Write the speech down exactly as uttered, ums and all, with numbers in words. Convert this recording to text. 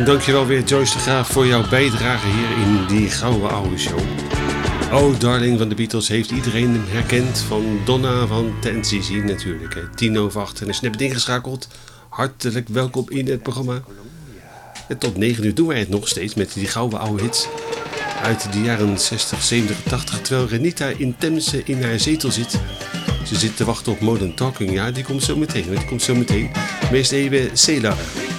Dankjewel weer Joyce de Graaf voor jouw bijdrage hier in die gouden oude show. Oh Darling van de Beatles heeft iedereen herkend, van Donna van Ten C C natuurlijk. Hè. Tien over acht en is net ingeschakeld. Hartelijk welkom in het programma. En tot negen uur doen wij het nog steeds met die gouden oude hits uit de jaren zestig, zeventig, tachtig. Terwijl Renita in Temse in haar zetel zit. Ze zit te wachten op Modern Talking. Ja, die komt zo meteen. Die komt zo meteen. Meest even Celar.